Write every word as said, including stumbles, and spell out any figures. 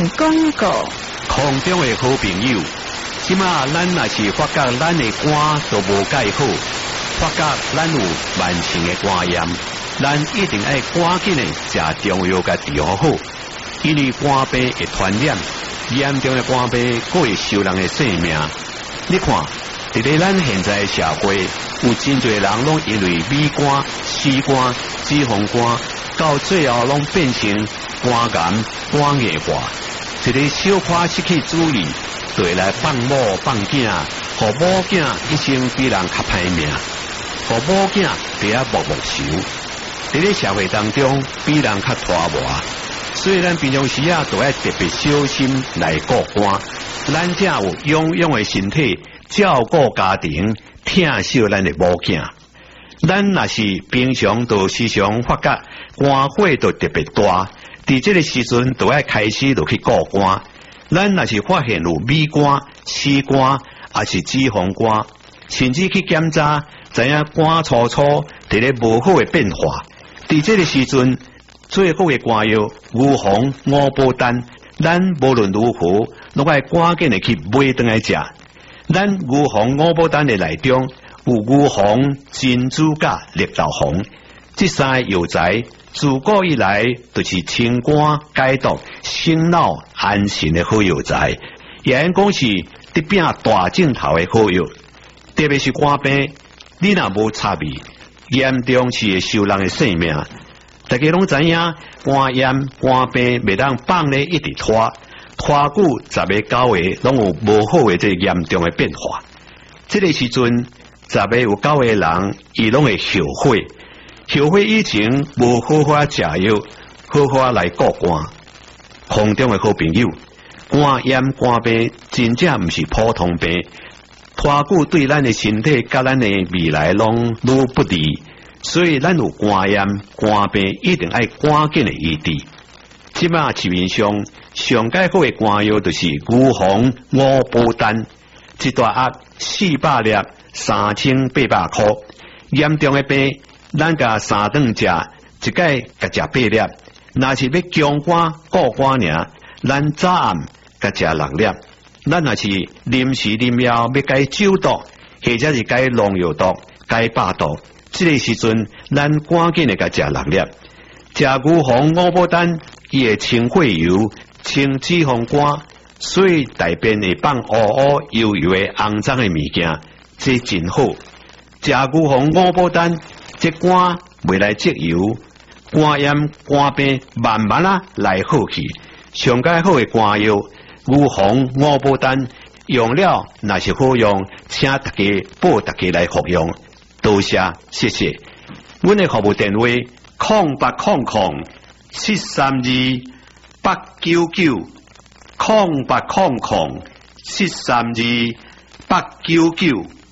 段广告。 空中的好朋友，即马咱若是发觉咱的肝都无介好，发觉咱有慢性的肝炎，咱一定要赶紧的食中药甲治疗好，因为肝病会传染，严重的肝病佫会收人的性命。你看，伫咧咱现在的社会，有真侪人拢因为米肝、C肝、脂肪肝，到最后拢变成肝癌、肝硬化。一个小可失去主意，就会来放某放囝，互某囝一生比人较歹命，互某囝伫遐默默受。伫咧社会当中，比人较拖磨，所以咱平常时啊，都要特别小心来顾肝。咱才有养养的身体，照顾家庭，疼惜咱的某囝。咱若是平常都时常发觉肝火都特别大。伫这个时阵，就要开始就去顾肝。咱若是发现有米肝、C肝，还是脂肪肝，甚至去检查，知影肝粗粗伫咧无好的变化。伫这个时阵，最好的肝药牛黄、五宝丹，咱无论如何，拢要赶紧的去买回来食。咱牛黄、五宝丹的内中有牛黄、珍珠甲绿豆黄，这三个药材。自古以来，就是清肝解毒、醒脑安神的好药材，也因讲是得拼大镜头的好药。特别是肝病，你若无插味，严重是会收人的性命。大家拢知影，肝炎、肝病袂当放咧一直拖，拖久十个九个拢有无好的这严重的变化。这个时阵，十个有九个人，伊拢会后悔。后悔以前无好好食药，好好来顾肝。空中的好朋友，肝炎、肝病真正毋是普通病，拖久对咱的身体甲咱的未来拢愈不利，所以咱有肝炎、肝病一定要赶紧的医治。即马市面上上介好的肝药就是牛黄、五宝丹，一大盒四百粒，三千八百块。严重的病。咱甲三顿食，一届甲食八粒。若是要强肝顾肝尔，咱早暗甲食六粒。咱若是临时临要要解酒毒，或者是解农药毒、解百毒，这个时阵咱赶紧的甲食六粒。食牛黄五宝丹，伊会清血油、清脂肪肝，所以大便会放乌乌油油的肮脏的物件，这真好。食牛黄五宝丹。这肝未来积油，肝炎、肝病慢慢啊来好去。上介好的肝药，牛黄、五宝丹用了，若是好用，请大家报大家来服用。多谢，谢谢。阮的服务电话：空八空空七三二八九九，空八空空七三二八九九。